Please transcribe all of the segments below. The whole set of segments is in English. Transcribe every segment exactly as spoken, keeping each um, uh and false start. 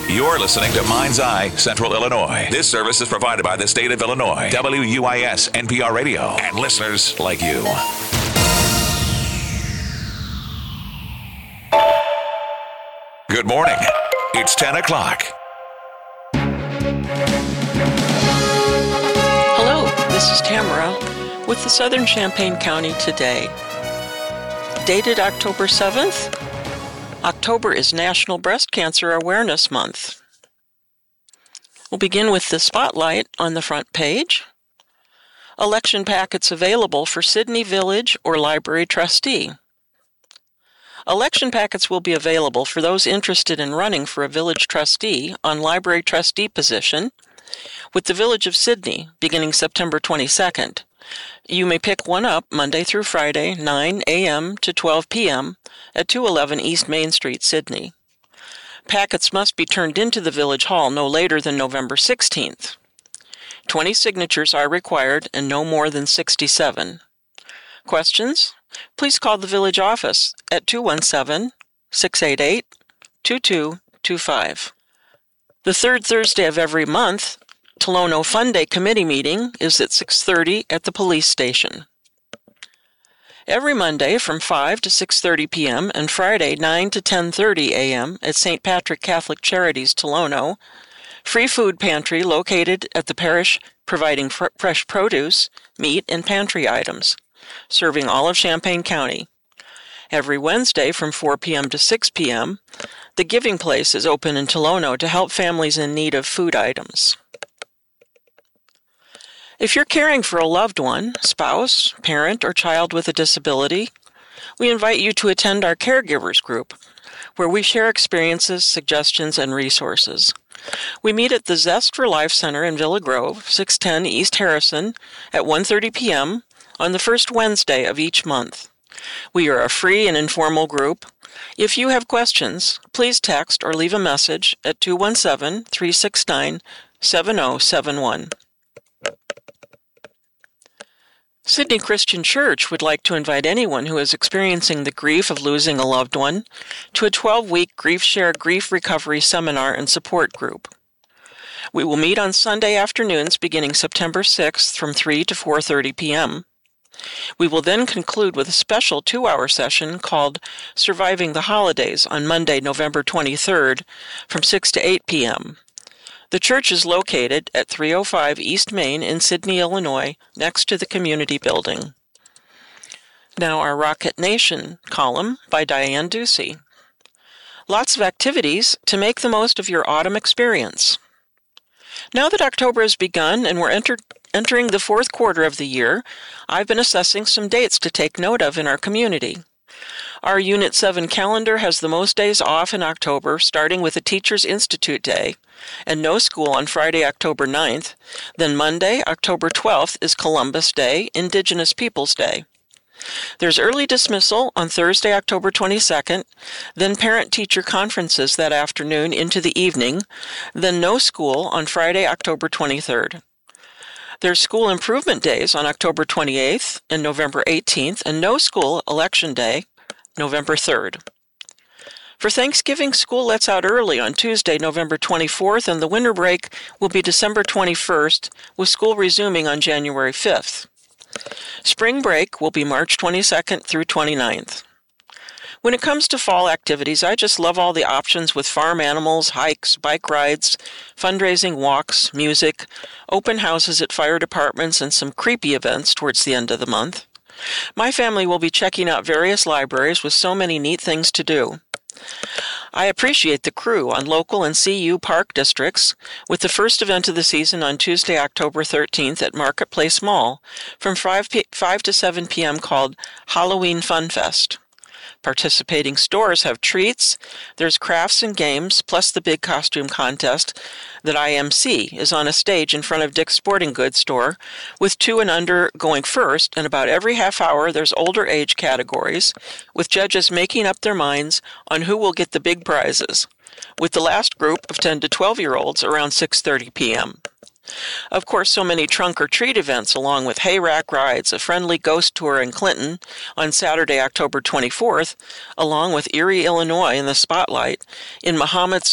You're listening to Mind's Eye Central Illinois. This service is provided by the state of Illinois, W U I S N P R Radio, and listeners like you. Good morning. It's ten o'clock. Hello, this is Tamara with the Southern Champaign County Today. Dated October seventh, October is National Breast Cancer Awareness Month. We'll begin with the spotlight on the front page. Election packets available for Sidney Village or Library Trustee. Election packets will be available for those interested in running for a village trustee on library trustee position with the Village of Sidney beginning September twenty-second. You may pick one up Monday through Friday, nine a.m. to twelve p.m. at two eleven East Main Street, Sidney. Packets must be turned into the Village Hall no later than November sixteenth. twenty signatures are required and no more than sixty-seven. Questions? Please call the Village office at two one seven, six eight eight, two two two five. The third Thursday of every month, Tolono Fun Day Committee meeting is at six thirty at the police station. Every Monday from five to six thirty p.m. and Friday nine to ten thirty a.m. at Saint Patrick Catholic Charities, Tolono, free food pantry located at the parish providing fr- fresh produce, meat, and pantry items, serving all of Champaign County. Every Wednesday from four p.m. to six p.m., the Giving Place is open in Tolono to help families in need of food items. If you're caring for a loved one, spouse, parent, or child with a disability, we invite you to attend our Caregivers Group, where we share experiences, suggestions, and resources. We meet at the Zest for Life Center in Villa Grove, six ten East Harrison, at one thirty p.m. on the first Wednesday of each month. We are a free and informal group. If you have questions, please text or leave a message at two one seven, three six nine, seven zero seven one. Sidney Christian Church would like to invite anyone who is experiencing the grief of losing a loved one to a twelve-week Grief Share Grief Recovery Seminar and Support Group. We will meet on Sunday afternoons beginning September sixth from three to four thirty p.m. We will then conclude with a special two-hour session called Surviving the Holidays on Monday, November twenty-third from six to eight p.m. The church is located at three oh five East Main in Sidney, Illinois, next to the community building. Now our Rocket Nation column by Diane Ducey. Lots of activities to make the most of your autumn experience. Now that October has begun and we're enter- entering the fourth quarter of the year, I've been assessing some dates to take note of in our community. Our Unit seven calendar has the most days off in October, starting with a Teachers Institute Day, and no school on Friday, October ninth. Then Monday, October twelfth, is Columbus Day, Indigenous Peoples Day. There's early dismissal on Thursday, October twenty-second, then parent-teacher conferences that afternoon into the evening, then no school on Friday, October twenty-third. There's school improvement days on October twenty-eighth and November eighteenth, and no school election day, November third. For Thanksgiving, school lets out early on Tuesday, November twenty-fourth, and the winter break will be December twenty-first, with school resuming on January fifth. Spring break will be March twenty-second through twenty-ninth. When it comes to fall activities, I just love all the options with farm animals, hikes, bike rides, fundraising walks, music, open houses at fire departments, and some creepy events towards the end of the month. My family will be checking out various libraries with so many neat things to do. I appreciate the crew on local and C U park districts with the first event of the season on Tuesday, October thirteenth at Marketplace Mall from five to seven p.m. called Halloween Fun Fest. Participating stores have treats, there's crafts and games, plus the big costume contest that I M C is on a stage in front of Dick's Sporting Goods store, with two and under going first, and about every half hour there's older age categories, with judges making up their minds on who will get the big prizes, with the last group of ten to twelve-year-olds around six thirty p.m. Of course, so many trunk-or-treat events along with hay rack rides, a friendly ghost tour in Clinton on Saturday, October twenty-fourth, along with Erie, Illinois in the spotlight, in Muhammad's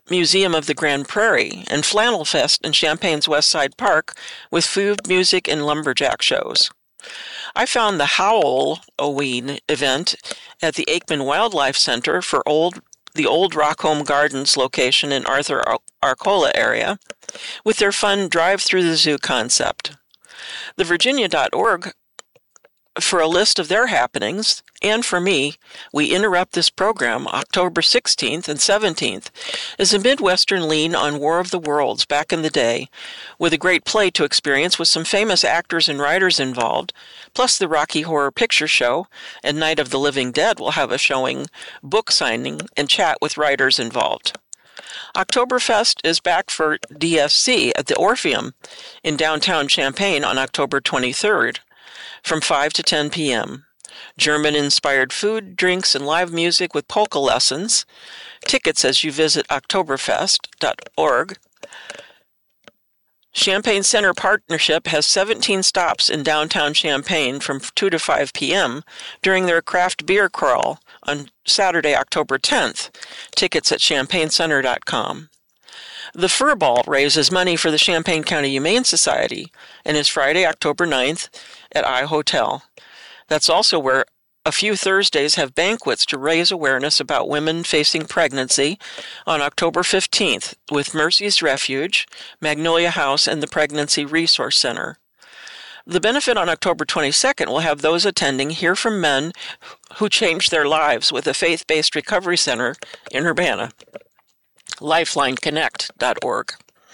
Museum of the Grand Prairie, and Flannel Fest in Champaign's Westside Park with food, music, and lumberjack shows. I found the Howloween event at the Aikman Wildlife Center for old the old Rockholm Gardens location in Arthur Arcola area, with their fun drive through the zoo concept. The Virginia dot org for a list of their happenings, and for me, We Interrupt This Program, October sixteenth and seventeenth, is a Midwestern lean on War of the Worlds back in the day, with a great play to experience with some famous actors and writers involved, plus the Rocky Horror Picture Show, and Night of the Living Dead will have a showing, book signing, and chat with writers involved. Oktoberfest is back for D S C at the Orpheum in downtown Champaign on October twenty-third. From five to ten p.m. German-inspired food, drinks, and live music with polka lessons. Tickets as you visit oktoberfest dot org. Champaign Center Partnership has seventeen stops in downtown Champaign from two to five p.m. during their craft beer crawl on Saturday, October tenth. Tickets at champaign center dot com. The Fur Ball raises money for the Champaign County Humane Society and is Friday, October ninth at iHotel. That's also where a few Thursdays have banquets to raise awareness about women facing pregnancy on October fifteenth with Mercy's Refuge, Magnolia House, and the Pregnancy Resource Center. The benefit on October twenty-second will have those attending hear from men who changed their lives with a faith-based recovery center in Urbana. lifeline connect dot org.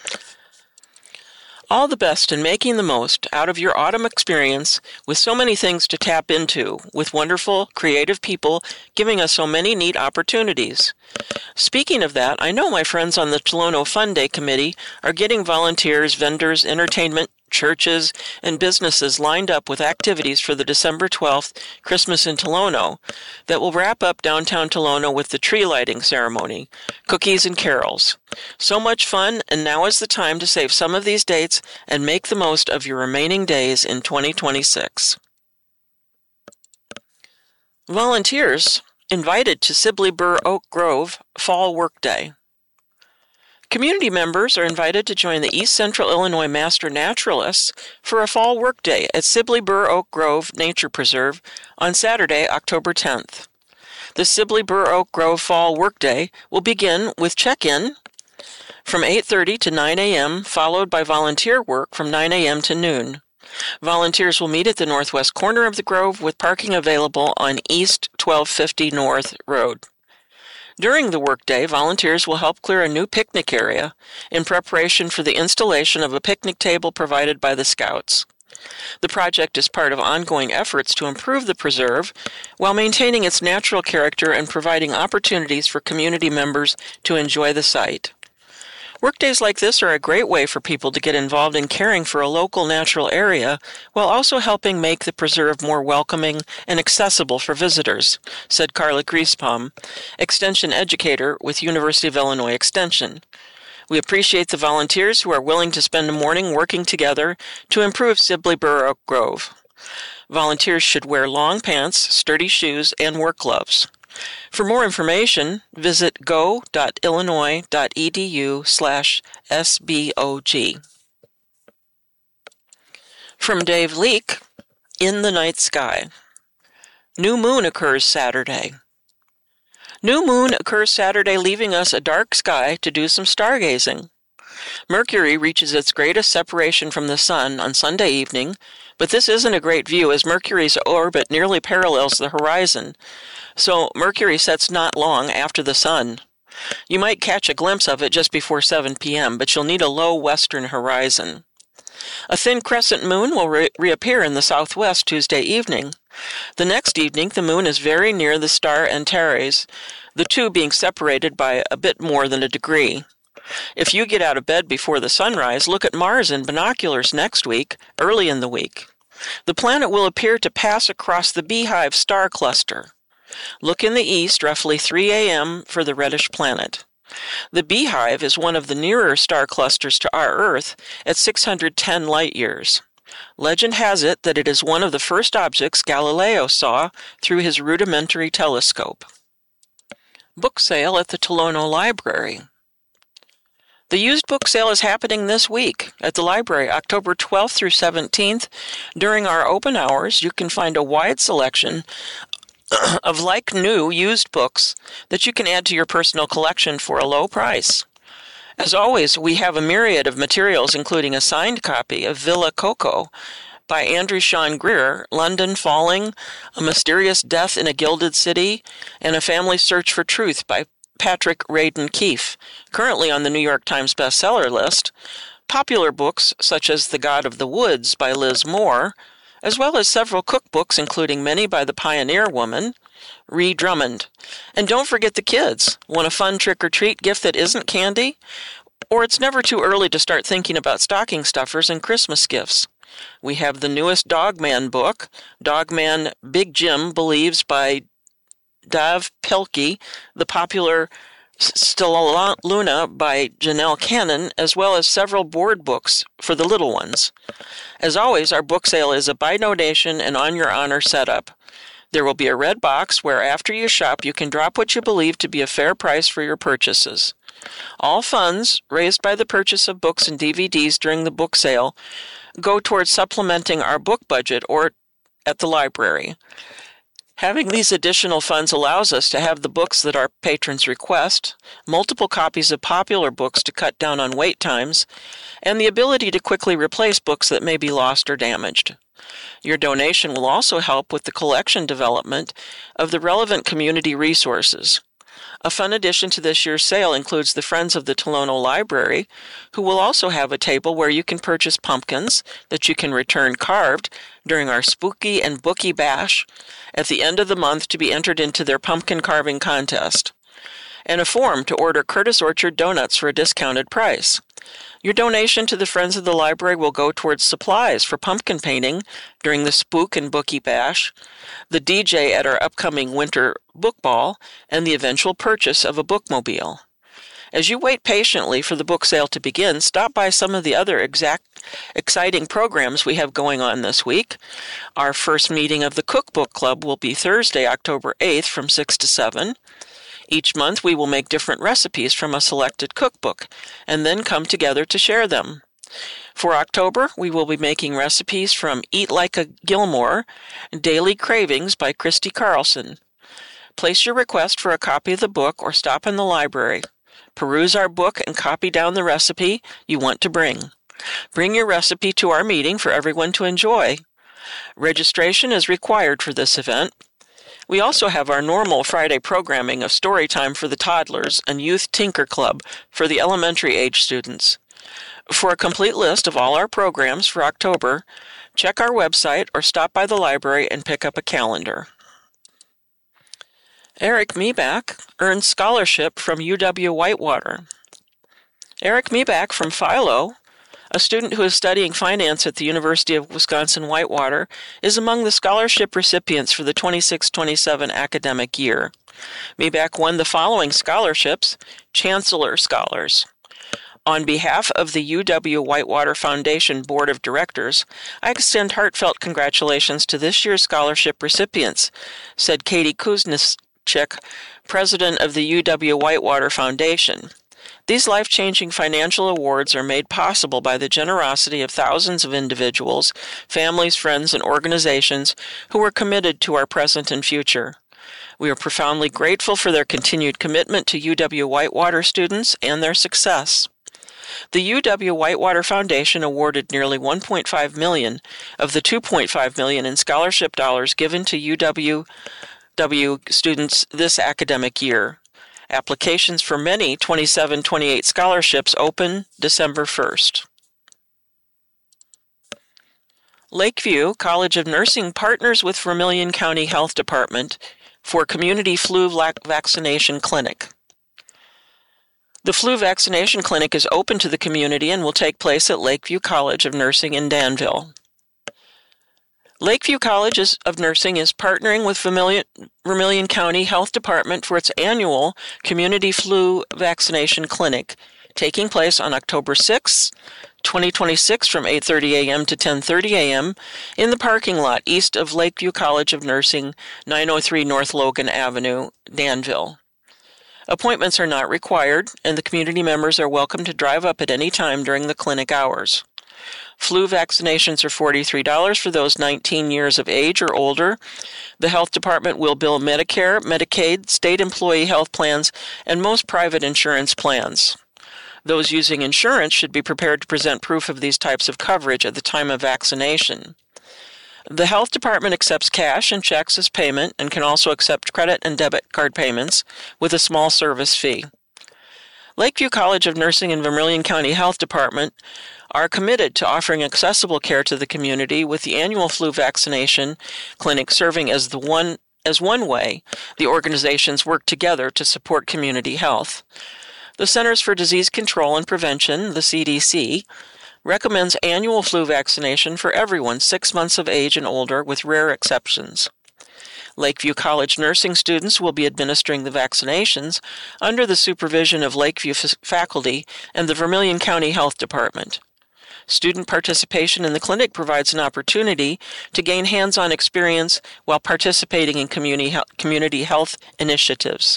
All the best in making the most out of your autumn experience with so many things to tap into, with wonderful, creative people giving us so many neat opportunities. Speaking of that, I know my friends on the Tolono Fun Day Committee are getting volunteers, vendors, entertainment, churches, and businesses lined up with activities for the December twelfth Christmas in Tolono that will wrap up downtown Tolono with the tree lighting ceremony, cookies and carols. So much fun, and now is the time to save some of these dates and make the most of your remaining days in twenty twenty-six. Volunteers invited to Sibley Burr Oak Grove Fall Workday. Community members are invited to join the East Central Illinois Master Naturalists for a fall workday at Sibley Burr Oak Grove Nature Preserve on Saturday, October tenth. The Sibley Burr Oak Grove Fall Workday will begin with check-in from eight thirty to nine a.m., followed by volunteer work from nine a.m. to noon. Volunteers will meet at the northwest corner of the grove with parking available on East twelve fifty North Road. During the workday, volunteers will help clear a new picnic area in preparation for the installation of a picnic table provided by the Scouts. The project is part of ongoing efforts to improve the preserve while maintaining its natural character and providing opportunities for community members to enjoy the site. Workdays like this are a great way for people to get involved in caring for a local natural area while also helping make the preserve more welcoming and accessible for visitors, said Carla Griesbaum, Extension Educator with University of Illinois Extension. We appreciate the volunteers who are willing to spend a morning working together to improve Sibley Burr Oak Grove. Volunteers should wear long pants, sturdy shoes, and work gloves. For more information, visit go dot illinois dot e d u slash S B O G. From Dave Leake, In the Night Sky. New moon occurs Saturday. New moon occurs Saturday, leaving us a dark sky to do some stargazing. Mercury reaches its greatest separation from the sun on Sunday evening, but this isn't a great view as Mercury's orbit nearly parallels the horizon, so Mercury sets not long after the sun. You might catch a glimpse of it just before seven p.m., but you'll need a low western horizon. A thin crescent moon will re- reappear in the southwest Tuesday evening. The next evening, the moon is very near the star Antares, the two being separated by a bit more than a degree. If you get out of bed before the sunrise, look at Mars in binoculars next week, early in the week. The planet will appear to pass across the Beehive star cluster. Look in the east, roughly three a.m., for the reddish planet. The Beehive is one of the nearer star clusters to our Earth at six hundred ten light-years. Legend has it that it is one of the first objects Galileo saw through his rudimentary telescope. Book sale at the Tolono Library. The used book sale is happening this week at the library, October twelfth through seventeenth. During our open hours, you can find a wide selection of like-new used books that you can add to your personal collection for a low price. As always, we have a myriad of materials, including a signed copy of Villa Coco by Andrew Sean Greer, London Falling, A Mysterious Death in a Gilded City, and A Family Search for Truth by Patrick Radden Keefe, currently on the New York Times bestseller list, popular books such as The God of the Woods by Liz Moore, as well as several cookbooks, including many by the pioneer woman, Ree Drummond. And don't forget the kids. Want a fun trick-or-treat gift that isn't candy? Or it's never too early to start thinking about stocking stuffers and Christmas gifts. We have the newest Dogman book, Dogman Big Jim Believes by Dav Pilkey, the popular Stella Luna by Janelle Cannon, as well as several board books for the little ones. As always, our book sale is a by donation and on your honor setup. There will be a red box where after you shop you can drop what you believe to be a fair price for your purchases. All funds raised by the purchase of books and D V Ds during the book sale go towards supplementing our book budget or at the library. Having these additional funds allows us to have the books that our patrons request, multiple copies of popular books to cut down on wait times, and the ability to quickly replace books that may be lost or damaged. Your donation will also help with the collection development of the relevant community resources. A fun addition to this year's sale includes the Friends of the Tolono Library, who will also have a table where you can purchase pumpkins that you can return carved during our Spooky and Bookie Bash at the end of the month to be entered into their pumpkin carving contest, and a form to order Curtis Orchard donuts for a discounted price. Your donation to the Friends of the Library will go towards supplies for pumpkin painting during the Spook and Bookie Bash, the D J at our upcoming Winter Book Ball, and the eventual purchase of a bookmobile. As you wait patiently for the book sale to begin, stop by some of the other exact, exciting programs we have going on this week. Our first meeting of the Cookbook Club will be Thursday, October eighth from six to seven. Each month we will make different recipes from a selected cookbook and then come together to share them. For October, we will be making recipes from Eat Like a Gilmore, Daily Cravings by Christy Carlson. Place your request for a copy of the book or stop in the library. Peruse our book and copy down the recipe you want to bring. Bring your recipe to our meeting for everyone to enjoy. Registration is required for this event. We also have our normal Friday programming of story time for the toddlers and Youth Tinker Club for the elementary age students. For a complete list of all our programs for October, check our website or stop by the library and pick up a calendar. Eric Meback earned scholarship from U W-Whitewater. Eric Meback from Philo, a student who is studying finance at the University of Wisconsin-Whitewater, is among the scholarship recipients for the twenty-six twenty-seven academic year. Meback won the following scholarships: Chancellor Scholars. On behalf of the U W-Whitewater Foundation Board of Directors, I extend heartfelt congratulations to this year's scholarship recipients, said Katie Kuznichek, president of the U W-Whitewater Foundation. These life-changing financial awards are made possible by the generosity of thousands of individuals, families, friends, and organizations who are committed to our present and future. We are profoundly grateful for their continued commitment to U W-Whitewater students and their success. The U W-Whitewater Foundation awarded nearly one point five million dollars of the two point five million dollars in scholarship dollars given to U W W students this academic year. Applications for many twenty-seven twenty-eight scholarships open December first. Lakeview College of Nursing partners with Vermilion County Health Department for Community Flu Vaccination Clinic. The flu vaccination clinic is open to the community and will take place at Lakeview College of Nursing in Danville. Lakeview College of Nursing is partnering with Vermilion, Vermilion County Health Department for its annual Community Flu Vaccination Clinic, taking place on October sixth, twenty twenty-six from eight thirty a.m. to ten thirty a.m. in the parking lot east of Lakeview College of Nursing, nine oh three North Logan Avenue, Danville. Appointments are not required, and the community members are welcome to drive up at any time during the clinic hours. Flu vaccinations are forty-three dollars for those nineteen years of age or older. The health department will bill Medicare, Medicaid, state employee health plans, and most private insurance plans. Those using insurance should be prepared to present proof of these types of coverage at the time of vaccination. The health department accepts cash and checks as payment and can also accept credit and debit card payments with a small service fee. Lakeview College of Nursing and Vermilion County Health Department are committed to offering accessible care to the community, with the annual flu vaccination clinic serving as the one as one way the organizations work together to support community health. The Centers for Disease Control and Prevention, the C D C, recommends annual flu vaccination for everyone six months of age and older, with rare exceptions. Lakeview College nursing students will be administering the vaccinations under the supervision of Lakeview f- faculty and the Vermilion County Health Department. Student participation in the clinic provides an opportunity to gain hands-on experience while participating in community, he- community health initiatives.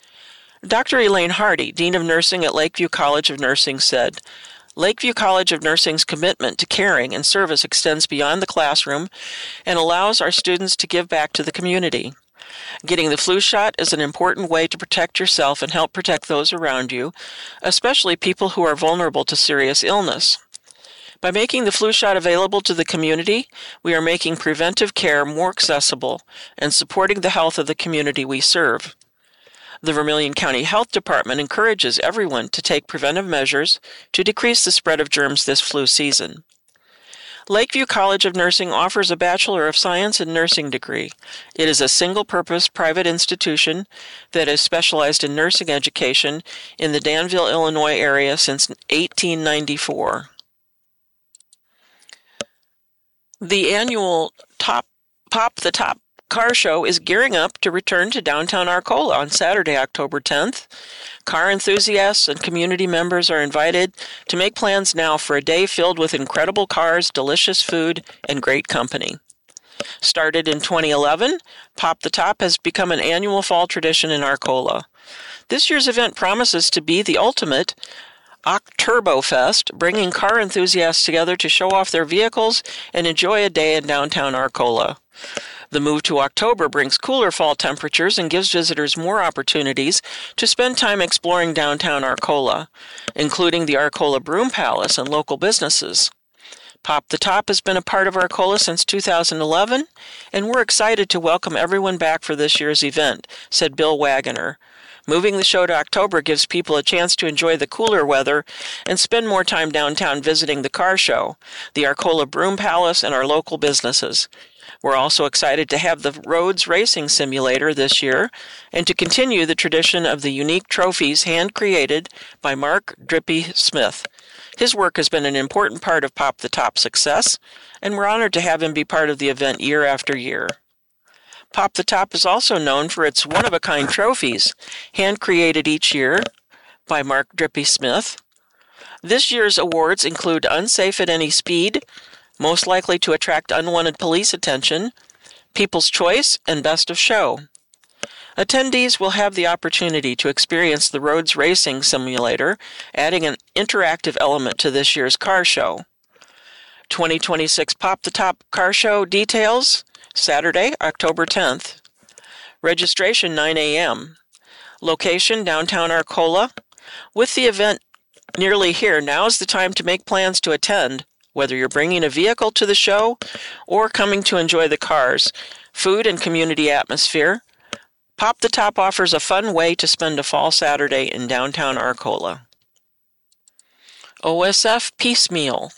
Doctor Elaine Hardy, Dean of Nursing at Lakeview College of Nursing, said, Lakeview College of Nursing's commitment to caring and service extends beyond the classroom and allows our students to give back to the community. Getting the flu shot is an important way to protect yourself and help protect those around you, especially people who are vulnerable to serious illness. By making the flu shot available to the community, we are making preventive care more accessible and supporting the health of the community we serve. The Vermilion County Health Department encourages everyone to take preventive measures to decrease the spread of germs this flu season. Lakeview College of Nursing offers a Bachelor of Science in Nursing degree. It is a single-purpose private institution that has specialized in nursing education in the Danville, Illinois area since eighteen ninety-four. The annual Top Pop the Top Car Show is gearing up to return to downtown Arcola on Saturday, October tenth. Car enthusiasts and community members are invited to make plans now for a day filled with incredible cars, delicious food, and great company. Started in twenty eleven, Pop the Top has become an annual fall tradition in Arcola. This year's event promises to be the ultimate Octurbofest, bringing car enthusiasts together to show off their vehicles and enjoy a day in downtown Arcola. The move to October brings cooler fall temperatures and gives visitors more opportunities to spend time exploring downtown Arcola, including the Arcola Broom Palace and local businesses. Pop the Top has been a part of Arcola since two thousand eleven, and we're excited to welcome everyone back for this year's event, said Bill Wagoner. Moving the show to October gives people a chance to enjoy the cooler weather and spend more time downtown visiting the car show, the Arcola Broom Palace, and our local businesses. We're also excited to have the Roads Racing Simulator this year and to continue the tradition of the unique trophies hand-created by Mark Drippy Smith. His work has been an important part of Pop the Top's success, and we're honored to have him be part of the event year after year. Pop the Top is also known for its one-of-a-kind trophies, hand-created each year by Mark Drippy Smith. This year's awards include Unsafe at Any Speed, Most Likely to Attract Unwanted Police Attention, People's Choice, and Best of Show. Attendees will have the opportunity to experience the Roads Racing Simulator, adding an interactive element to this year's car show. twenty twenty-six Pop the Top Car Show details, Saturday, October tenth. Registration nine a.m. Location, downtown Arcola. With the event nearly here, now is the time to make plans to attend, whether you're bringing a vehicle to the show or coming to enjoy the cars, food, and community atmosphere. Pop the Top offers a fun way to spend a fall Saturday in downtown Arcola. O S F Piecemeal.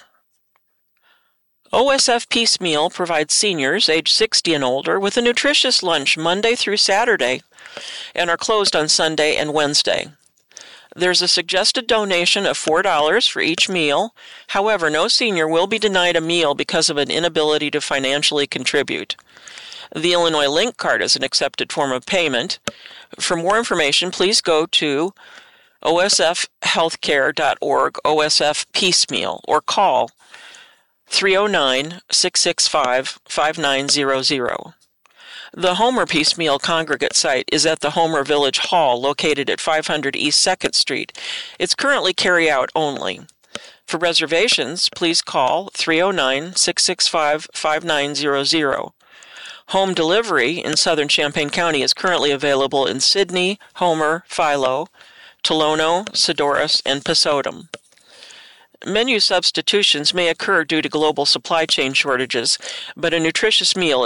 O S F Piecemeal provides seniors age sixty and older with a nutritious lunch Monday through Saturday and are closed on Sunday and Wednesday. There's a suggested donation of four dollars for each meal. However, no senior will be denied a meal because of an inability to financially contribute. The Illinois Link Card is an accepted form of payment. For more information, please go to o s f healthcare dot org, O S F Piecemeal, or call three oh nine, six six five, five nine zero zero. The Homer Piecemeal Congregate site is at the Homer Village Hall, located at five hundred East second Street. It's currently carry-out only. For reservations, please call three oh nine, six six five, five nine zero zero. Home delivery in southern Champaign County is currently available in Sidney, Homer, Philo, Tolono, Sedoras, and Pasodum. Menu substitutions may occur due to global supply chain shortages, but a nutritious meal